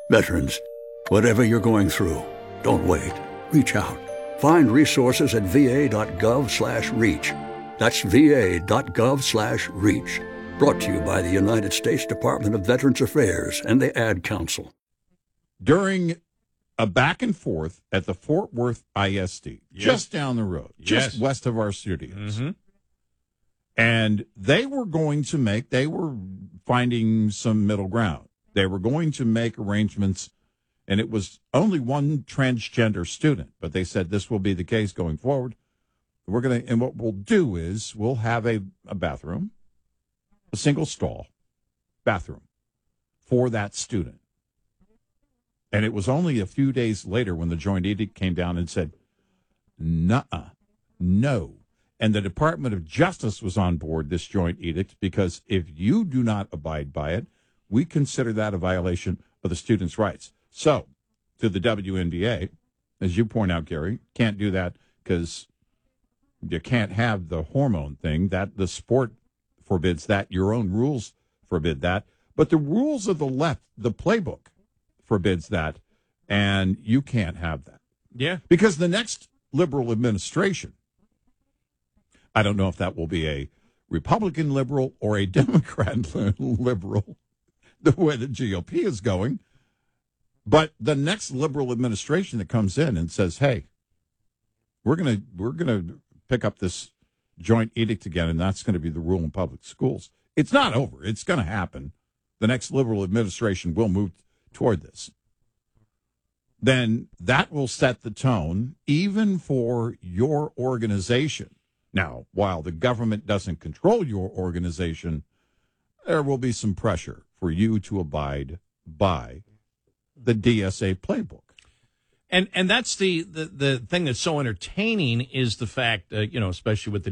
Veterans, whatever you're going through, don't wait. Reach out. Find resources at va.gov/reach. That's va.gov/reach. Brought to you by the United States Department of Veterans Affairs and the Ad Council. During a back and forth at the Fort Worth ISD, just down the road, just west of our studios. Mm-hmm. And they were finding some middle ground. They were going to make arrangements, and it was only one transgender student, but they said this will be the case going forward. And what we'll do is we'll have a bathroom, a single stall bathroom for that student. And it was only a few days later when the joint edict came down and said, nuh-uh, no. And the Department of Justice was on board this joint edict because if you do not abide by it, we consider that a violation of the students' rights. So, to the WNBA, as you point out, Gary, can't do that because you can't have the hormone thing. That the sport forbids that. Your own rules forbid that. But the rules of the left, the playbook, forbids that, and you can't have that. Yeah. Because the next liberal administration, I don't know if that will be a Republican liberal or a Democrat liberal, the way the GOP is going. But the next liberal administration that comes in and says, hey, we're gonna pick up this joint edict again, and that's going to be the rule in public schools. It's not over. It's going to happen. The next liberal administration will move toward this. Then that will set the tone even for your organization. Now, while the government doesn't control your organization, there will be some pressure for you to abide by the DSA playbook. And that's the thing that's so entertaining is the fact, especially with the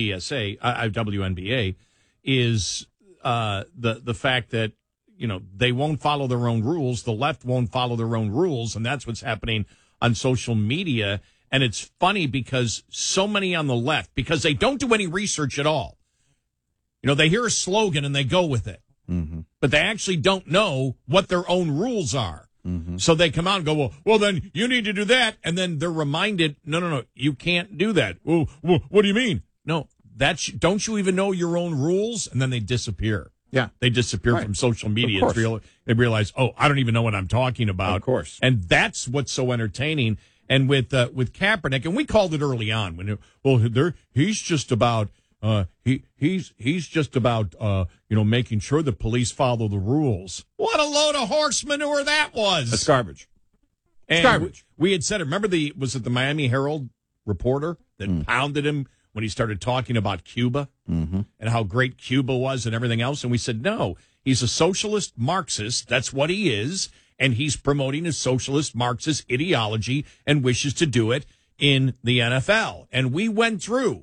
WNBA, is the fact that, they won't follow their own rules. The left won't follow their own rules. And that's what's happening on social media. And it's funny because so many on the left, because they don't do any research at all. They hear a slogan and they go with it. Mm-hmm. But they actually don't know what their own rules are. Mm-hmm. So they come out and go, well, then you need to do that. And then they're reminded, no, you can't do that. Well, what do you mean? No, don't you even know your own rules? And then they disappear. Yeah. They disappear from social media. They realize, I don't even know what I'm talking about. Of course. And that's what's so entertaining. And with Kaepernick, and we called it early on he's just about he's just about making sure the police follow the rules. What a load of horse manure that was. That's garbage. And garbage. We had said, remember was it the Miami Herald reporter that pounded him when he started talking about Cuba and how great Cuba was and everything else? And we said, no, he's a socialist Marxist. That's what he is. And he's promoting his socialist Marxist ideology and wishes to do it in the NFL. And we went through,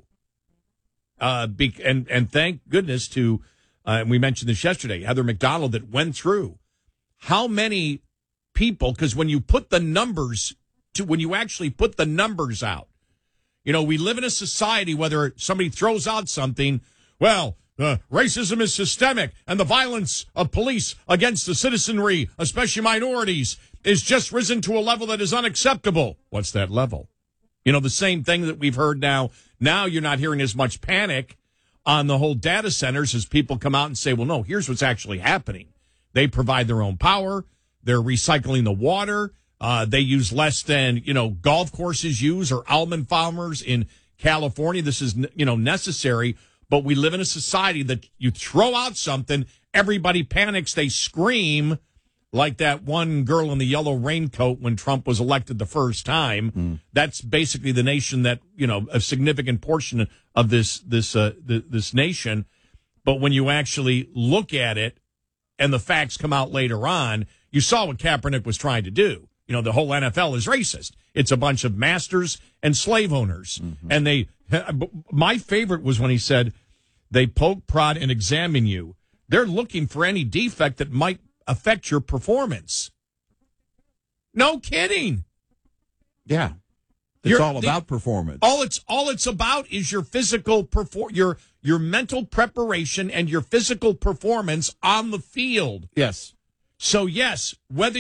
and thank goodness to, and we mentioned this yesterday, Heather McDonald, that went through how many people, because when you put the numbers when you actually put the numbers out, we live in a society, whether somebody throws out something, racism is systemic, and the violence of police against the citizenry, especially minorities, is just risen to a level that is unacceptable. What's that level? The same thing that we've heard now. Now you're not hearing as much panic on the whole data centers as people come out and say, well, no, here's what's actually happening. They provide their own power. They're recycling the water. They use less than, golf courses use or almond farmers in California. This is, necessary. But we live in a society that you throw out something, everybody panics, they scream, like that one girl in the yellow raincoat when Trump was elected the first time. That's basically the nation that, a significant portion of this nation. But when you actually look at it and the facts come out later on, you saw what Kaepernick was trying to do. The whole NFL is racist. It's a bunch of masters and slave owners. Mm-hmm. And my favorite was when he said, they poke, prod, and examine you. They're looking for any defect that might affect your performance. No kidding. Yeah. It's all about performance. All it's about is your physical your mental preparation and your physical performance on the field. Yes. So yes, whether